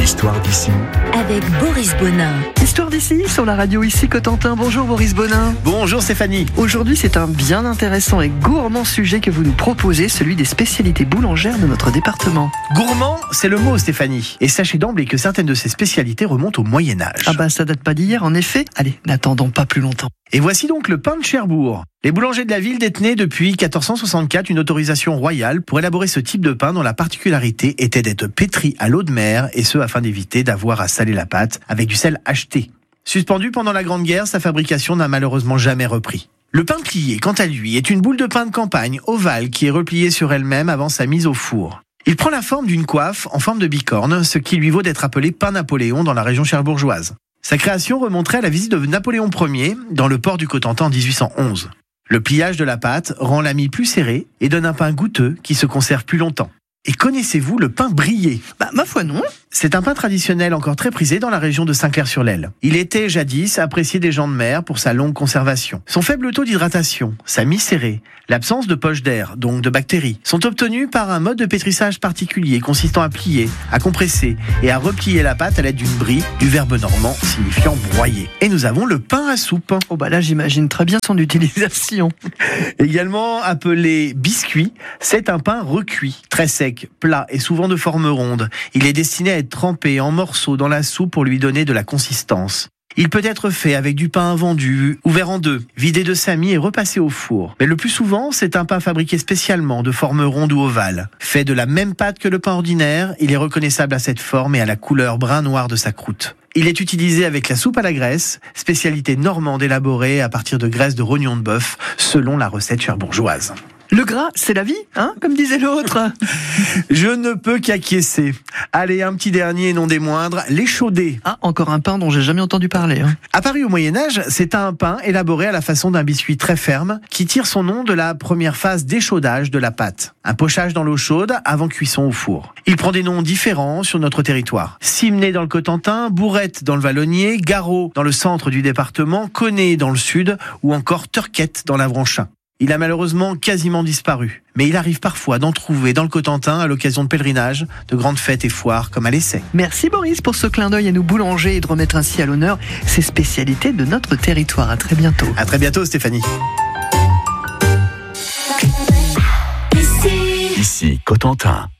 L'histoire d'ici. Avec Boris Bonin. Histoire d'ici sur la radio ici Cotentin. Bonjour Boris Bonin. Bonjour Stéphanie. Aujourd'hui c'est un bien intéressant et gourmand sujet que vous nous proposez, celui des spécialités boulangères de notre département. Gourmand, c'est le mot Stéphanie. Et sachez d'emblée que certaines de ces spécialités remontent au Moyen-Âge. Ah bah ça date pas d'hier en effet. Allez, n'attendons pas plus longtemps. Et voici donc le pain de Cherbourg. Les boulangers de la ville détenaient depuis 1464 une autorisation royale pour élaborer ce type de pain dont la particularité était d'être pétri à l'eau de mer, et ce afin d'éviter d'avoir à saler la pâte avec du sel acheté. Suspendu pendant la Grande Guerre, sa fabrication n'a malheureusement jamais repris. Le pain plié, quant à lui, est une boule de pain de campagne ovale qui est repliée sur elle-même avant sa mise au four. Il prend la forme d'une coiffe en forme de bicorne, ce qui lui vaut d'être appelé pain Napoléon dans la région cherbourgeoise. Sa création remonterait à la visite de Napoléon Ier dans le port du Cotentin en 1811. Le pliage de la pâte rend la mie plus serrée et donne un pain goûteux qui se conserve plus longtemps. Et connaissez-vous le pain brilé ? Bah ma foi non. C'est un pain traditionnel encore très prisé dans la région de Saint-Clair-sur-l'Aile. Il était jadis apprécié des gens de mer pour sa longue conservation. Son faible taux d'hydratation, sa mie serrée, l'absence de poche d'air, donc de bactéries, sont obtenus par un mode de pétrissage particulier consistant à plier, à compresser et à replier la pâte à l'aide d'une brie, du verbe normand signifiant broyer. Et nous avons le pain à soupe. Oh bah là j'imagine très bien son utilisation. Également appelé biscuit, c'est un pain recuit, très sec, plat et souvent de forme ronde. Il est destiné à être trempé en morceaux dans la soupe pour lui donner de la consistance. Il peut être fait avec du pain vendu, ouvert en deux, vidé de sa mie et repassé au four. Mais le plus souvent, c'est un pain fabriqué spécialement de forme ronde ou ovale. Fait de la même pâte que le pain ordinaire, il est reconnaissable à cette forme et à la couleur brun-noir de sa croûte. Il est utilisé avec la soupe à la graisse, spécialité normande élaborée à partir de graisse de rognon de bœuf, selon la recette cherbourgeoise. Le gras, c'est la vie, hein, comme disait l'autre. Je ne peux qu'acquiescer. Allez, un petit dernier, non des moindres, l'échaudé. Ah, encore un pain dont j'ai jamais entendu parler. Hein. Apparu au Moyen-Âge, c'est un pain élaboré à la façon d'un biscuit très ferme qui tire son nom de la première phase d'échaudage de la pâte. Un pochage dans l'eau chaude avant cuisson au four. Il prend des noms différents sur notre territoire. Simnay dans le Cotentin, Bourrette dans le Vallonnier, Garot dans le centre du département, Connay dans le sud ou encore Turquette dans l'Avranchin. Il a malheureusement quasiment disparu, mais il arrive parfois d'en trouver dans le Cotentin à l'occasion de pèlerinages, de grandes fêtes et foires comme à l'Essai. Merci Boris pour ce clin d'œil à nous boulangers et de remettre ainsi à l'honneur ces spécialités de notre territoire. À très bientôt. À très bientôt Stéphanie. Ici Cotentin.